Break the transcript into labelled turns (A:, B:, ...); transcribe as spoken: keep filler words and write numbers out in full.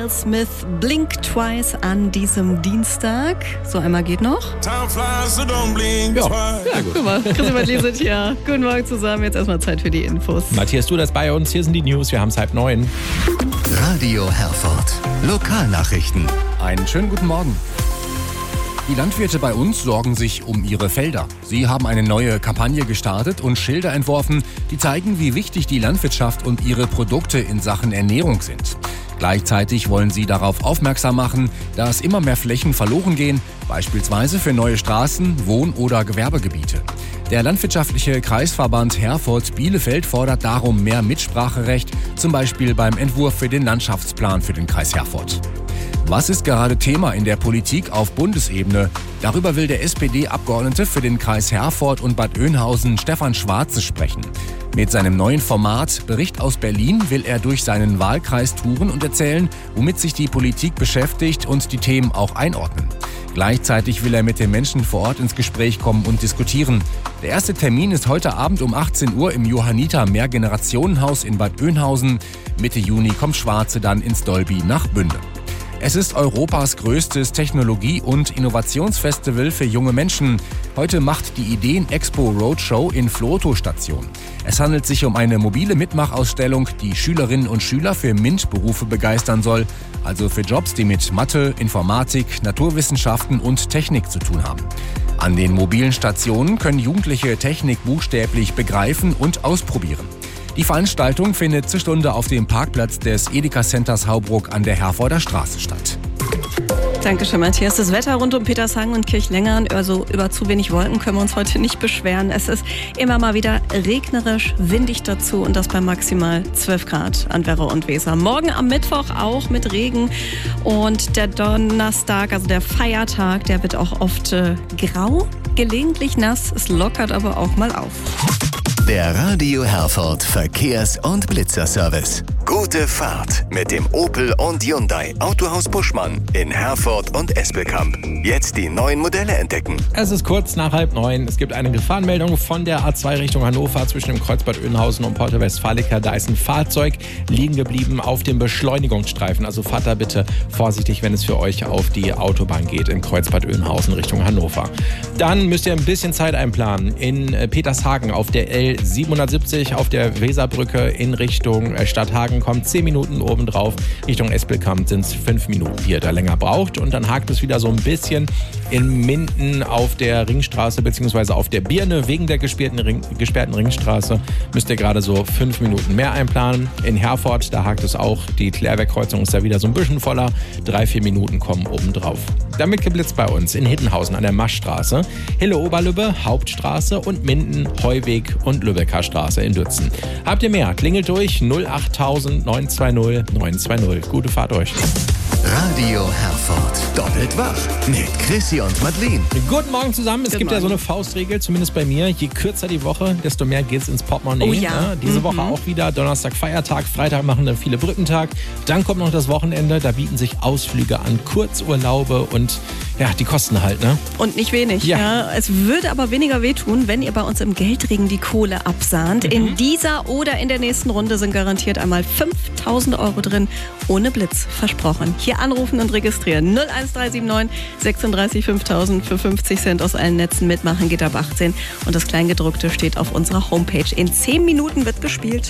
A: Smith, Blink Twice an diesem Dienstag. So, einmal geht noch.
B: Ja, sehr gut.
A: Guck mal, Chrissy Mattli sind hier. Guten Morgen zusammen. Jetzt erstmal Zeit für die Infos.
B: Matthias, du das bei uns. Hier sind die News. Wir haben es halb neun.
C: Radio Herford. Lokalnachrichten.
D: Einen schönen guten Morgen. Die Landwirte bei uns sorgen sich um ihre Felder. Sie haben eine neue Kampagne gestartet und Schilder entworfen, die zeigen, wie wichtig die Landwirtschaft und ihre Produkte in Sachen Ernährung sind. Gleichzeitig wollen sie darauf aufmerksam machen, dass immer mehr Flächen verloren gehen, beispielsweise für neue Straßen, Wohn- oder Gewerbegebiete. Der landwirtschaftliche Kreisverband Herford-Bielefeld fordert darum mehr Mitspracherecht, zum Beispiel beim Entwurf für den Landschaftsplan für den Kreis Herford. Was ist gerade Thema in der Politik auf Bundesebene? Darüber will der S P D-Abgeordnete für den Kreis Herford und Bad Oeynhausen, Stefan Schwarze, sprechen. Mit seinem neuen Format Bericht aus Berlin will er durch seinen Wahlkreis touren und erzählen, womit sich die Politik beschäftigt und die Themen auch einordnen. Gleichzeitig will er mit den Menschen vor Ort ins Gespräch kommen und diskutieren. Der erste Termin ist heute Abend um achtzehn Uhr im Johanniter Mehrgenerationenhaus in Bad Oeynhausen. Mitte Juni kommt Schwarze dann ins Dolby nach Bünde. Es ist Europas größtes Technologie- und Innovationsfestival für junge Menschen. Heute macht die Ideen-Expo Roadshow in Floto Station. Es handelt sich um eine mobile Mitmachausstellung, die Schülerinnen und Schüler für MINT-Berufe begeistern soll, also für Jobs, die mit Mathe, Informatik, Naturwissenschaften und Technik zu tun haben. An den mobilen Stationen können Jugendliche Technik buchstäblich begreifen und ausprobieren. Die Veranstaltung findet zur Stunde auf dem Parkplatz des Edeka Centers Haubruck an der Herforder Straße statt.
A: Dankeschön, Matthias. Das Wetter rund um Petershagen und Kirchlengern, also über zu wenig Wolken, können wir uns heute nicht beschweren. Es ist immer mal wieder regnerisch, windig dazu und das bei maximal zwölf Grad an Werra und Weser. Morgen am Mittwoch auch mit Regen und der Donnerstag, also der Feiertag, der wird auch oft äh, grau, gelegentlich nass. Es lockert aber auch mal auf.
C: Der Radio Herford Verkehrs- und Blitzerservice. Gute Fahrt mit dem Opel und Hyundai Autohaus Buschmann in Herford und Espelkamp. Jetzt die neuen Modelle entdecken.
B: Es ist kurz nach halb neun. Es gibt eine Gefahrenmeldung von der A zwei Richtung Hannover zwischen dem Kreuz Bad Oeynhausen und Porta Westfalica. Da ist ein Fahrzeug liegen geblieben auf dem Beschleunigungsstreifen. Also fahrt da bitte vorsichtig, wenn es für euch auf die Autobahn geht in Kreuz Bad Oeynhausen Richtung Hannover. Dann müsst ihr ein bisschen Zeit einplanen. In Petershagen auf der L siebenhundertsiebzig auf der Weserbrücke in Richtung Stadthagen kommt zehn Minuten obendrauf. Richtung Espelkamp sind es fünf Minuten, die ihr da länger braucht. Und dann hakt es wieder so ein bisschen in Minden auf der Ringstraße bzw. auf der Birne wegen der gesperrten, Ring, gesperrten Ringstraße. Müsst ihr gerade so fünf Minuten mehr einplanen. In Herford, da hakt es auch. Die Klärwerkkreuzung ist da wieder so ein bisschen voller. Drei, vier Minuten kommen obendrauf. Damit geblitzt bei uns in Hittenhausen an der Maschstraße, Hille-Oberlübbe, Hauptstraße und Minden, Heuweg und Lübecker Straße in Dützen. Habt ihr mehr? Klingelt durch null acht tausend neun zwei null neun zwei null. Gute Fahrt euch.
C: Radio Herford. Doppelt wach mit Chrissy und Madeline.
B: Guten Morgen zusammen. Es
A: Guten
B: gibt
A: Morgen.
B: ja so eine Faustregel, zumindest bei mir. Je kürzer die Woche, desto mehr geht's ins Portemonnaie.
A: Oh ja.
B: Diese
A: Mhm.
B: Woche auch wieder. Donnerstag Feiertag, Freitag machen dann viele Brückentag. Dann kommt noch das Wochenende. Da bieten sich Ausflüge an, Kurzurlaube und ja, die kosten halt, ne?
A: Und nicht wenig.
B: Ja.
A: Ja. Es würde aber weniger wehtun, wenn ihr bei uns im Geldregen die Kohle absahnt.
B: Mhm.
A: In dieser oder in der nächsten Runde sind garantiert einmal fünftausend Euro drin, ohne Blitz. Versprochen. Hier anrufen und registrieren. null eins drei sieben neun sechsunddreißig fünftausend für fünfzig Cent aus allen Netzen mitmachen geht ab achtzehn. Und das Kleingedruckte steht auf unserer Homepage. In zehn Minuten wird gespielt.